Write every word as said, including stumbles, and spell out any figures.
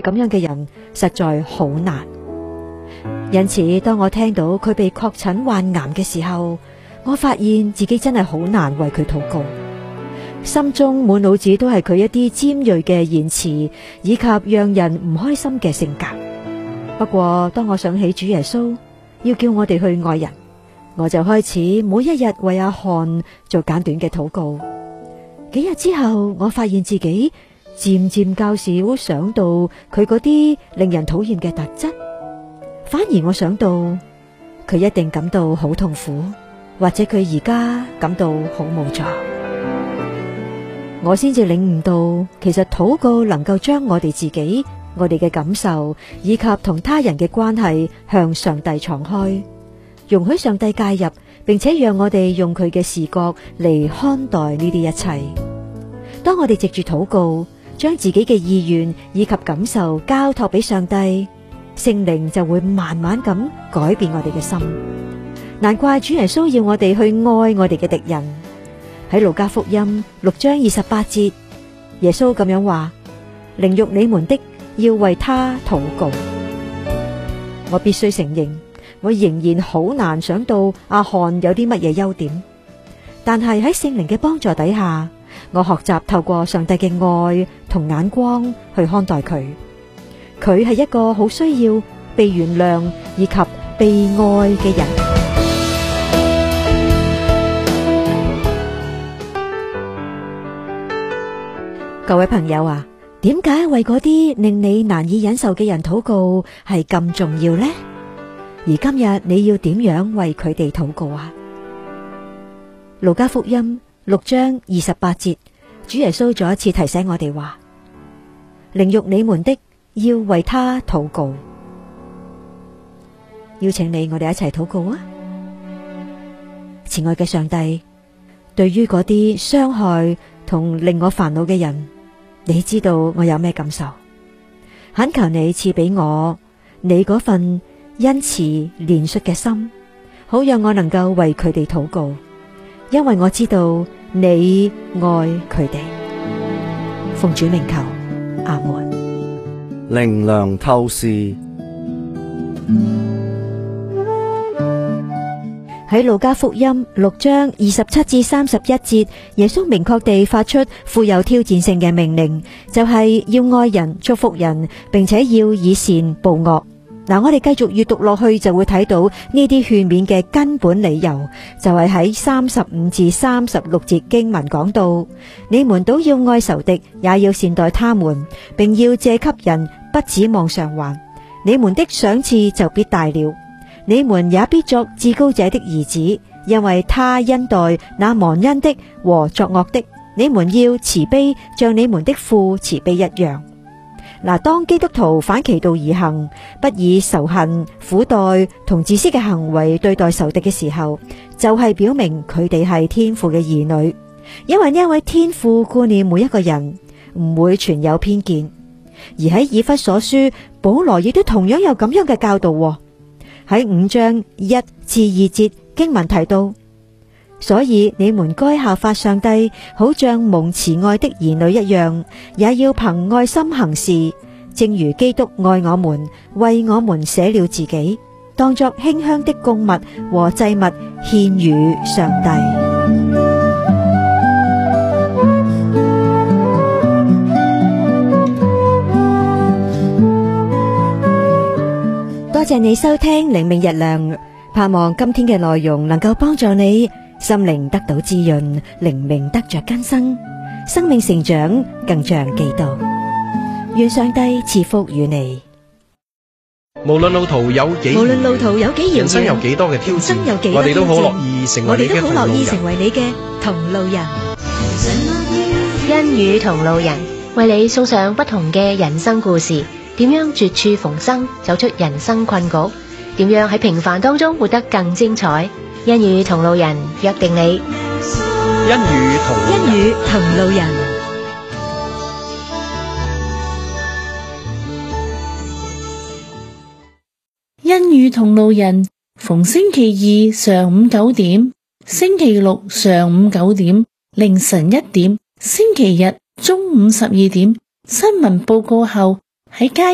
咁樣嘅人實在好難。因此，當我聽到佢被確診患癌嘅時候，我發現自己真係好難為佢禱告，心中滿腦子都係佢一啲尖銳嘅言辭，以及讓人唔開心嘅性格。不過，當我想起主耶穌要叫我哋去愛人，我就開始每一日為阿漢做簡短嘅禱告。幾日之後，我發現自己漸漸較少想到佢嗰啲令人討厭嘅特質，反而我想到佢一定感到好痛苦，或者佢而家感到好無助。我先至領悟到，其實禱告能夠將我哋自己、我哋嘅感受以及同他人嘅關係向上帝敞開，容許上帝介入，並且讓我哋用佢嘅視覺嚟看待呢啲一切。當我哋藉住禱告，將自己嘅意願以及感受交託俾上帝，聖靈就會慢慢咁改變我哋嘅心。難怪主耶穌要我哋去愛我哋嘅敵人。喺路加福音六章二十八節，耶穌咁樣話：凌辱你們的，要為他禱告。我必須承認，我仍然好難想到阿漢有啲乜嘢優點，但係喺聖靈嘅幫助底下，我學習透過上帝嘅愛同眼光去看待佢。佢係一個好需要被原諒以及被愛嘅人。各位朋友啊，點解為嗰啲令你難以忍受嘅人禱告係咁重要呢？而今日你要點樣為佢哋禱告啊？路加福音六章二十八節，主耶穌再一次提醒我哋話：凌辱你們的，要為他禱告。邀請你，我哋一齊禱告啊！慈愛嘅上帝，對於嗰啲傷害同令我煩惱嘅人，你知道我有咩感受？懇求你賜俾我你嗰份恩慈憐恤嘅心，好讓我能夠為佢哋禱告，因為我知道你愛佢哋。奉主名求，阿門。 靈糧透視。 喺路加福音六章二十七至三十一節，耶穌明確地發出富有挑戰性嘅命令，就係要愛人、祝福人，並且要以善報惡。嗱，我哋繼續閱讀落去，就會睇到呢啲勸勉嘅根本理由，就係喺三十五至三十六節經文講到：你們都要愛仇敵，也要善待他們，並要借給人，不指望償還。你們的賞賜就必大了。你們也必作至高者的兒子，因為他恩待那忘恩的和作惡的。你們要慈悲，像你們的父慈悲一樣。嗱，當基督徒反其道而行，不以仇恨、苦待同自私嘅行為對待仇敵嘅時候，就係表明佢哋係天父嘅兒女，因為呢一位天父顧念每一個人，唔會存有偏見。而喺以弗所書，保羅亦都同樣有咁樣嘅教導。喺五章一至二節經文提到，所以你們該效法上帝，好像蒙慈愛的兒女一樣，也要憑愛心行事，正如基督愛我們，為我們捨了自己，當作馨香的供物和祭物獻與上帝。多謝你收聽靈命日糧，盼望今天嘅內容能夠幫助你心靈得到滋潤，靈命得着更新，生命成長更像基督。願上帝賜福與你。 無論路途有幾無論路途有幾遙遠， 人生有幾多嘅挑戰，我哋都好樂意成為你嘅同路人。我哋都好樂意成為你嘅同路人。 恩與同路人為你送上不同嘅人生故事。點樣絕處逢生，走出人生困局？點樣喺平凡當中活得更精彩？恩與同路人約定你， 恩與同恩與同路人。 恩與同路人，逢星期二上午九點，星期六上午九點，凌晨一點，星期日中午十二點，新聞報告後喺街